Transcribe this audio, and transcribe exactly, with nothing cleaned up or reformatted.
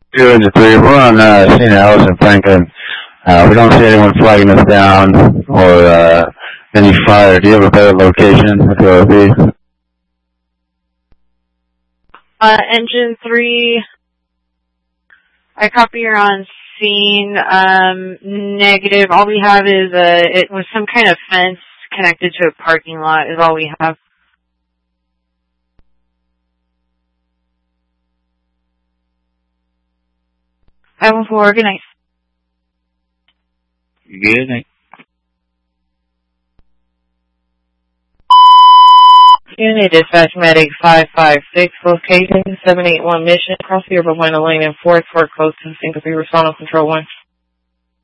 Two and three. We're on uh, Saint Allison Franklin. Uh, we don't see anyone flagging us down or uh, any fire. Do you have a better location? Where it would be? Uh, engine three. I copy you're on scene. Um, negative. All we have is uh, it was some kind of fence connected to a parking lot. Is all we have. five one four, good night. Good night. Unit Dispatch Medic five five six, location seven eight one Mission, across the Urbana Lane and fourth, for close to Syncope, respond on Control one.